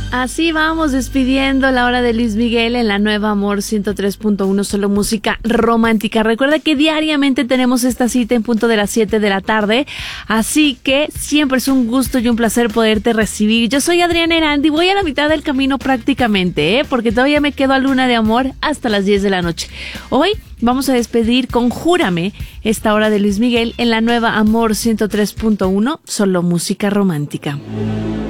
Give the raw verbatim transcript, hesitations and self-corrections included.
Así vamos despidiendo la hora de Luis Miguel en la nueva Amor ciento tres punto uno, solo música romántica. Recuerda que diariamente tenemos esta cita en punto de las siete de la tarde, así que siempre es un gusto y un placer poderte recibir. Yo soy Adriana Erandi, voy a la mitad del camino prácticamente, ¿eh? porque todavía me quedo a Luna de Amor hasta las diez de la noche. Hoy vamos a despedir con Júrame esta hora de Luis Miguel en la nueva Amor ciento tres punto uno, solo música romántica.